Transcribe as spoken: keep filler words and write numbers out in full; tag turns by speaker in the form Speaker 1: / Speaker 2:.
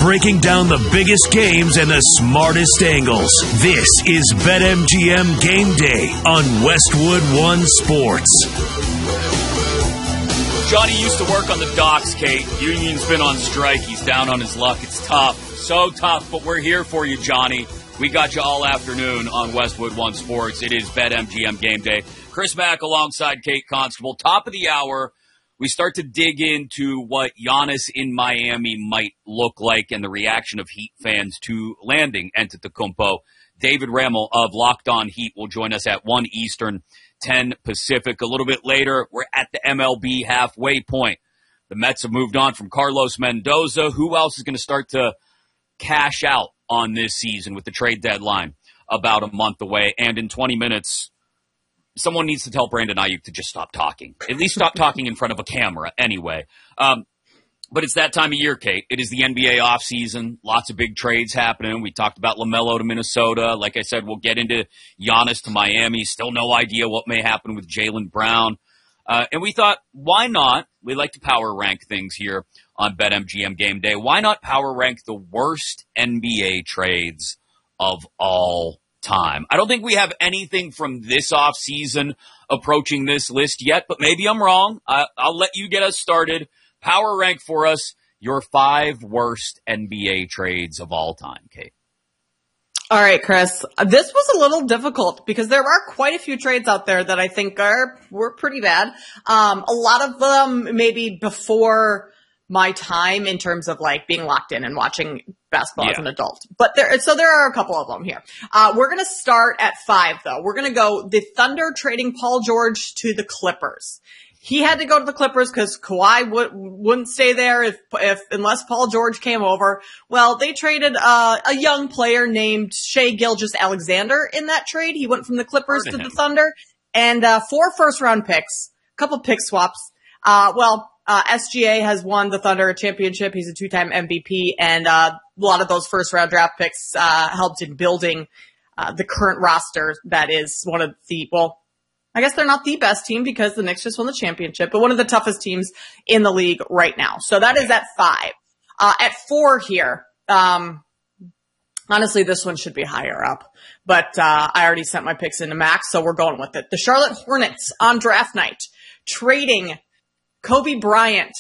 Speaker 1: breaking down the biggest games and the smartest angles. This is BetMGM Game Day on Westwood One Sports.
Speaker 2: Johnny used to work on the docks, Kate. Union's been on strike. He's down on his luck. It's tough. So tough, but we're here for you, Johnny. We got you all afternoon on Westwood One Sports. It is BetMGM Game Day. Chris Mack alongside Kate Constable. Top of the hour, we start to dig into what Giannis in Miami might look like and the reaction of Heat fans to landing Antetokounmpo. David Ramel of Locked On Heat will join us at one Eastern, ten Pacific. A little bit later, we're at the M L B halfway point. The Mets have moved on from Carlos Mendoza. Who else is going to start to cash out on this season with the trade deadline about a month away? And in twenty minutes, someone needs to tell Brandon Ayuk to just stop talking. At least stop talking in front of a camera anyway. Um, but it's that time of year, Kate. It is the N B A offseason. Lots of big trades happening. We talked about LaMelo to Minnesota. Like I said, we'll get into Giannis to Miami. Still no idea what may happen with Jaylen Brown. Uh, and we thought, why not? We like to power rank things here on BetMGM Game Day. Why not power rank the worst N B A trades of all time? I don't think we have anything from this offseason approaching this list yet, but maybe I'm wrong. I, I'll let you get us started. Power rank for us your five worst N B A trades of all time, Kate.
Speaker 3: All right, Chris. This was a little difficult because there are quite a few trades out there that I think are were pretty bad. Um, a lot of them maybe before my time in terms of like being locked in and watching basketball yeah. as an adult. But there, so there are a couple of them here. Uh, we're going to start at five though. We're going to go the Thunder trading Paul George to the Clippers. He had to go to the Clippers because Kawhi would, wouldn't stay there if, if, unless Paul George came over. Well, they traded, uh, a young player named Shai Gilgeous-Alexander in that trade. He went from the Clippers to the Thunder and, uh, four first round picks, a couple pick swaps. Uh, well, uh, S G A has won the Thunder a championship. He's a two-time M V P and, uh, a lot of those first round draft picks, uh, helped in building, uh, the current roster that is one of the, well, I guess they're not the best team because the Knicks just won the championship, but one of the toughest teams in the league right now. So that is at five. Uh, at four here, um, honestly, this one should be higher up, but, uh, I already sent my picks into Max, so we're going with it. The Charlotte Hornets on draft night trading Kobe Bryant